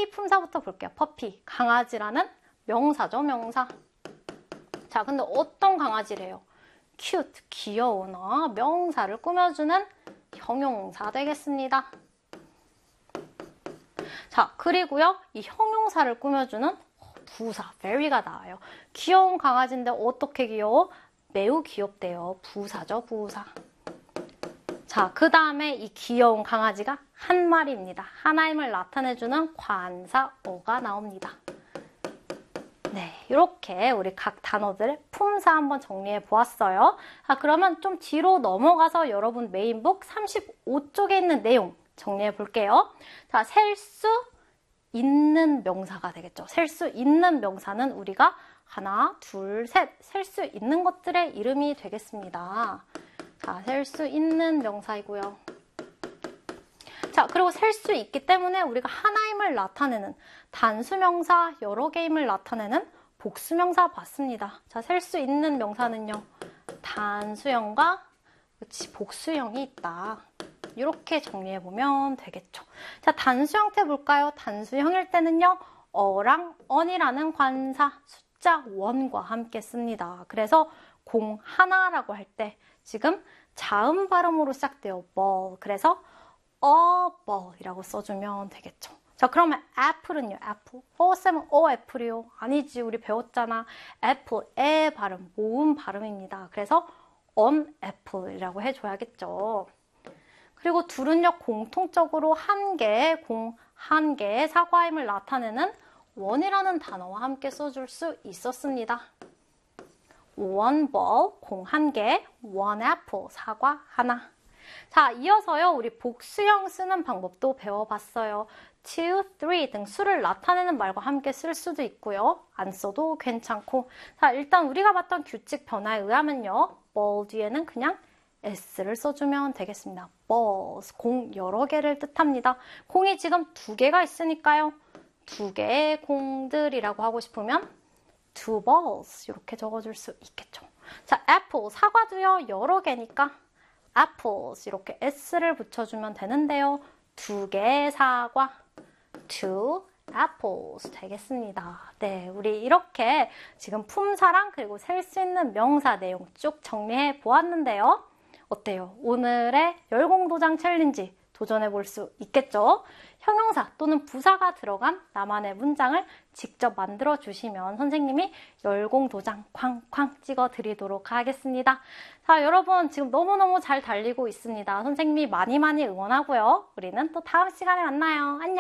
퍼피 품사부터 볼게요. 퍼피, 강아지라는 명사죠, 명사. 자, 근데 어떤 강아지래요? cute, 귀여운 명사를 꾸며주는 형용사 되겠습니다. 자, 그리고요, 이 형용사를 꾸며주는 부사, very가 나와요. 귀여운 강아지인데 어떻게 귀여워? 매우 귀엽대요. 부사죠, 부사. 자, 그 다음에 이 귀여운 강아지가 한 마리입니다. 하나임을 나타내주는 관사어가 나옵니다. 네, 이렇게 우리 각 단어들 품사 한번 정리해 보았어요. 자, 그러면 좀 뒤로 넘어가서 여러분 메인북 35쪽에 있는 내용 정리해 볼게요. 자, 셀 수 있는 명사가 되겠죠. 셀 수 있는 명사는 우리가 하나, 둘, 셋, 셀 수 있는 것들의 이름이 되겠습니다. 자, 셀 수 있는 명사이고요. 자, 그리고 셀 수 있기 때문에 우리가 하나임을 나타내는 단수명사 여러 개임을 나타내는 복수명사 봤습니다. 자, 셀 수 있는 명사는요. 단수형과 복수형이 있다. 이렇게 정리해보면 되겠죠. 자, 단수 형태 볼까요? 단수형일 때는요. 어랑 언이라는 관사 숫자 1과 함께 씁니다. 그래서 공 하나라고 할 때 지금 자음 발음으로 시작돼요. ball. 그래서 a ball이라고 써주면 되겠죠. 자, 그러면 애플은요. 애플. 쌤은 애플이요. 아니지, 우리 배웠잖아. 애플의 발음, 모음 발음입니다. 그래서 on apple이라고 해줘야겠죠. 그리고 둘은요, 공통적으로 한 개의 사과임을 나타내는 원이라는 단어와 함께 써줄 수 있었습니다. one ball, 공 한 개, one apple, 사과 하나. 자, 이어서요, 우리 복수형 쓰는 방법도 배워봤어요. two, three 등 수를 나타내는 말과 함께 쓸 수도 있고요. 안 써도 괜찮고. 자, 일단 우리가 봤던 규칙 변화에 의하면요, ball 뒤에는 그냥 s를 써주면 되겠습니다. balls, 공 여러 개를 뜻합니다. 공이 지금 2개가 있으니까요. 2개의 공들이라고 하고 싶으면 two balls 이렇게 적어줄 수 있겠죠. 자, apple, 사과도요. 여러 개니까 apples 이렇게 s를 붙여주면 되는데요. 2개의 사과, two apples 되겠습니다. 네, 우리 이렇게 지금 품사랑 그리고 셀 수 있는 명사 내용 쭉 정리해 보았는데요. 어때요? 오늘의 열공도장 챌린지 도전해 볼 수 있겠죠? 형용사 또는 부사가 들어간 나만의 문장을 직접 만들어 주시면 선생님이 열공도장 쾅쾅 찍어 드리도록 하겠습니다. 자, 여러분 지금 너무너무 잘 달리고 있습니다. 선생님이 많이 응원하고요. 우리는 또 다음 시간에 만나요. 안녕!